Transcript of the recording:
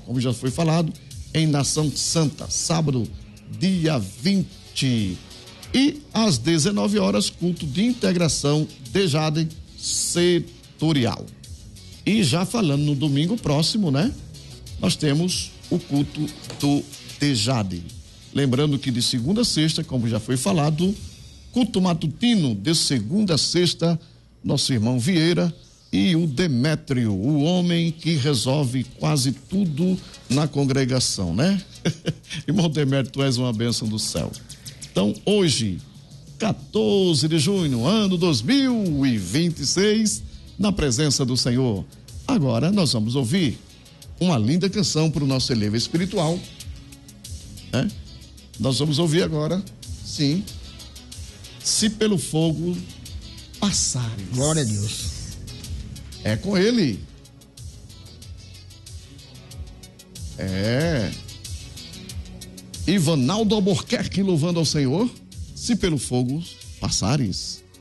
como já foi falado, em Nação Santa, sábado, dia 20. E às 19 horas, culto de integração de Jade setorial. E já falando no domingo próximo, né? Nós temos o culto do Tejade. Lembrando que de segunda a sexta, como já foi falado, culto matutino de segunda a sexta, nosso irmão Vieira e o Demétrio, o homem que resolve quase tudo na congregação, né? Irmão Demétrio, tu és uma bênção do céu. Então, hoje, 14 de junho, ano 2026, na presença do Senhor. Agora nós vamos ouvir uma linda canção para o nosso elevo espiritual, né? Nós vamos ouvir agora, sim, Se Pelo Fogo Passares. Glória a Deus. É com ele. Ivanaldo Albuquerque louvando ao Senhor, Se Pelo Fogo Passares.